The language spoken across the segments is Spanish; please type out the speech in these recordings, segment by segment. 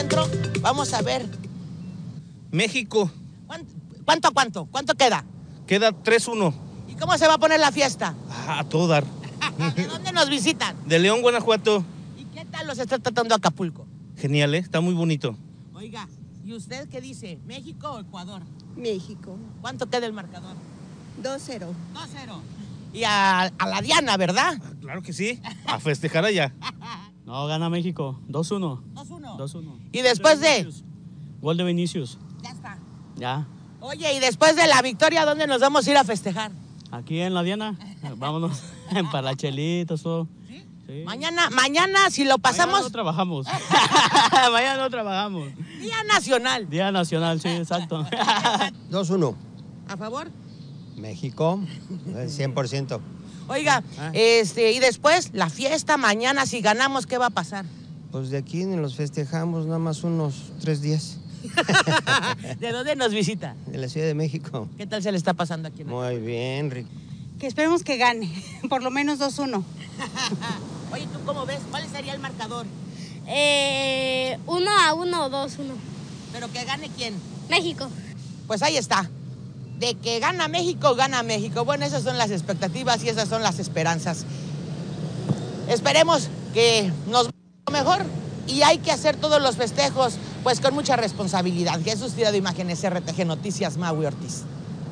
encuentro. Vamos a ver. México. ¿Cuánto a cuánto? ¿Cuánto queda? Queda 3-1. ¿Y cómo se va a poner la fiesta? A todo dar. ¿De dónde nos visitan? De León, Guanajuato. ¿Y qué tal los está tratando Acapulco? Genial, ¿eh? Está muy bonito. Oiga, ¿y usted qué dice? ¿México o Ecuador? México. ¿Cuánto queda el marcador? 2-0. 2-0. Y a la Diana, ¿verdad? Claro que sí. A festejar allá. No, gana México. 2-1. 2-1. 2-1. Y después de... Gol de Vinicius. Ya está. Ya. Oye, y después de la victoria, ¿dónde nos vamos a ir a festejar? Aquí en la Diana. Vámonos. Para las chelitas, todo. ¿Sí? Sí. Mañana, si lo pasamos... Mañana no trabajamos. Mañana no trabajamos. Día Nacional. Día Nacional, sí, exacto. 2-1. ¿A favor? México, 100%. Oiga, y después, la fiesta mañana, si ganamos, ¿qué va a pasar? Pues de aquí ni los festejamos nada más unos 3 días. ¿De dónde nos visita? De la Ciudad de México. ¿Qué tal se le está pasando aquí en Muy bien, Rick. Que esperemos que gane, por lo menos 2-1. Oye, ¿tú cómo ves? ¿Cuál sería el marcador? 1-1 o 2-1. ¿Pero que gane quién? México. Pues ahí está. De que gana México, gana México. Bueno, esas son las expectativas y esas son las esperanzas. Esperemos que nos vaya mejor y hay que hacer todos los festejos pues con mucha responsabilidad. Jesús Tirado Imágenes, RTG Noticias, Maui Ortiz.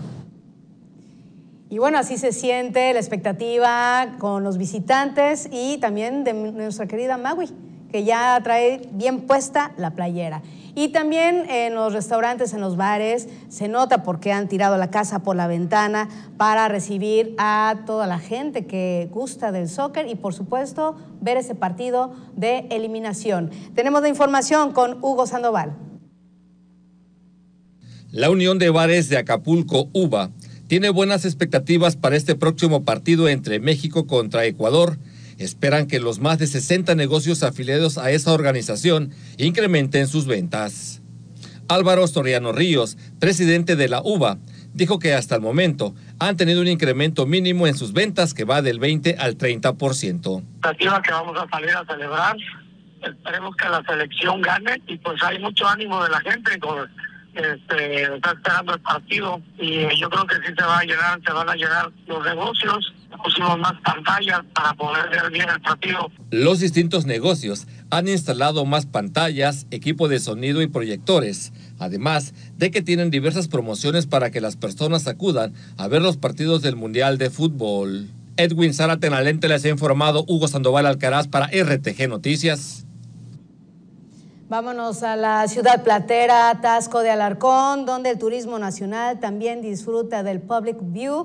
Y bueno, así se siente la expectativa con los visitantes y también de nuestra querida Maui, que ya trae bien puesta la playera. Y también en los restaurantes, en los bares, se nota porque han tirado la casa por la ventana para recibir a toda la gente que gusta del soccer y, por supuesto, ver ese partido de eliminación. Tenemos la información con Hugo Sandoval. La Unión de Bares de Acapulco, UBA, tiene buenas expectativas para este próximo partido entre México contra Ecuador. Esperan que los más de 60 negocios afiliados a esa organización incrementen sus ventas. Álvaro Soriano Ríos, presidente de la UBA, dijo que hasta el momento han tenido un incremento mínimo en sus ventas que va del 20 al 30%. Expectativa que vamos a salir a celebrar, esperemos que la selección gane y pues hay mucho ánimo de la gente, está esperando el partido y yo creo que sí se van a llenar los negocios. Pusimos más pantallas para poder ver bien el partido. Los distintos negocios han instalado más pantallas, equipo de sonido y proyectores, además de que tienen diversas promociones para que las personas acudan a ver los partidos del Mundial de Fútbol. Edwin Zárate en la lente les ha informado Hugo Sandoval Alcaraz para RTG Noticias. Vámonos a la ciudad platera, Taxco de Alarcón, donde el turismo nacional también disfruta del Public View.